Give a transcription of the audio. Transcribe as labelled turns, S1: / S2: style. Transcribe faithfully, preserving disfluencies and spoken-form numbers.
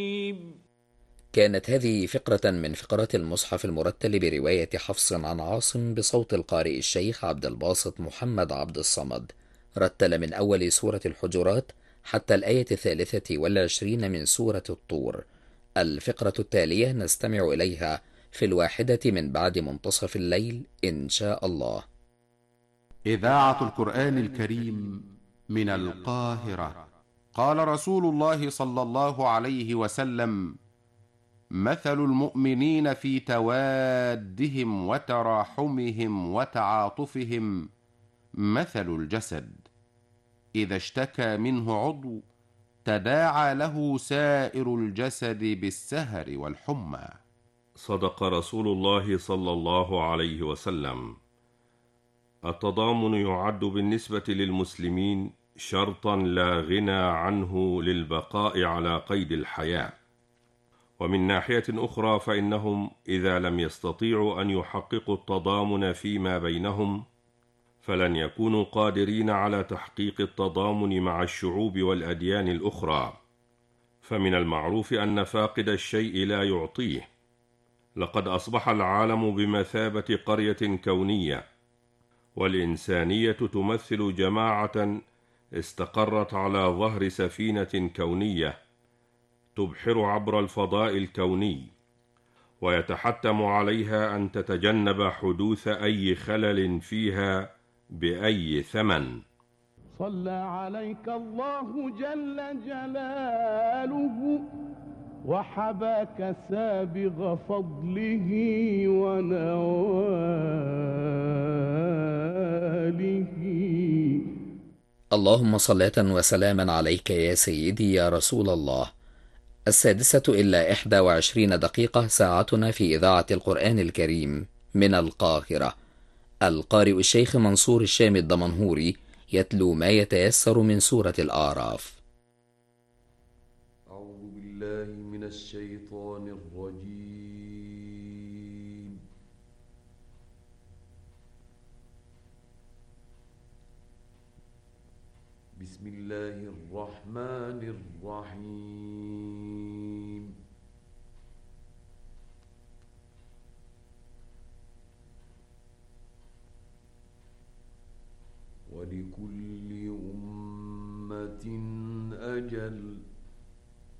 S1: كانت هذه فقرة من فقرات المصحف المرتل برواية حفص عن عاصم بصوت القارئ الشيخ عبد الباسط محمد عبد الصمد. رتل من أول سورة الحجرات حتى الآية الثالثة والعشرين من سورة الطور. الفقرة التالية نستمع إليها في الواحدة من بعد منتصف الليل إن شاء الله.
S2: إذاعة القرآن الكريم من القاهرة. قال رسول الله صلى الله عليه وسلم: مثل المؤمنين في توادهم وتراحمهم وتعاطفهم مثل الجسد، إذا اشتكى منه عضو تداعى له سائر الجسد بالسهر والحمى.
S3: صدق رسول الله صلى الله عليه وسلم. التضامن يعد بالنسبة للمسلمين شرطا لا غنى عنه للبقاء على قيد الحياة، ومن ناحية أخرى فإنهم إذا لم يستطيعوا أن يحققوا التضامن فيما بينهم فلن يكونوا قادرين على تحقيق التضامن مع الشعوب والأديان الأخرى، فمن المعروف أن فاقد الشيء لا يعطيه. لقد أصبح العالم بمثابة قرية كونية، والإنسانية تمثل جماعة استقرت على ظهر سفينة كونية تبحر عبر الفضاء الكوني، ويتحتم عليها أن تتجنب حدوث أي خلل فيها بأي ثمن.
S4: صلى عليك الله جل جلاله وحباك سابغ فضله ونواله.
S1: اللهم صلاة وسلاما عليك يا سيدي يا رسول الله. السادسة إلا إحدى وعشرين دقيقة ساعتنا في إذاعة القرآن الكريم من القاهرة. القارئ الشيخ منصور الشام الدمنهوري يتلو ما يتيسر من سورة الأعراف.
S5: أعوذ بالله من الشيطان الرجيم. بسم الله الرحمن الرحيم. ولكل أمة أجل